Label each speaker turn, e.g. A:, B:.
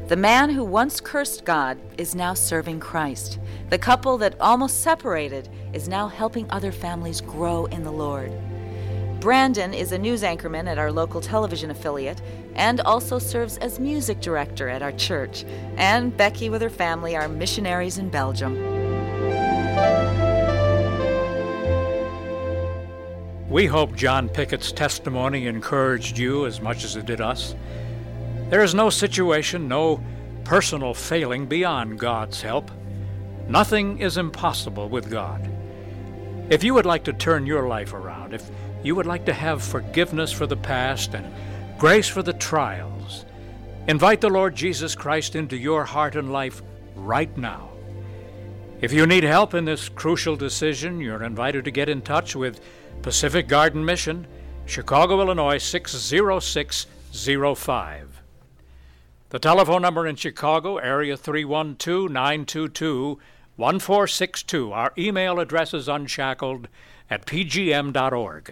A: The man who once cursed God is now serving Christ. The couple that almost separated is now helping other families grow in the Lord. Brandon is a news anchorman at our local television affiliate and also serves as music director at our church. And Becky with her family are missionaries in Belgium.
B: We hope John Pickett's testimony encouraged you as much as it did us. There is no situation, no personal failing beyond God's help. Nothing is impossible with God. If you would like to turn your life around, if you would like to have forgiveness for the past and grace for the trials, invite the Lord Jesus Christ into your heart and life right now. If you need help in this crucial decision, you're invited to get in touch with Pacific Garden Mission, Chicago, Illinois 60605. The telephone number in Chicago, area 312-922-1462. Our email address is unshackled@pgm.org.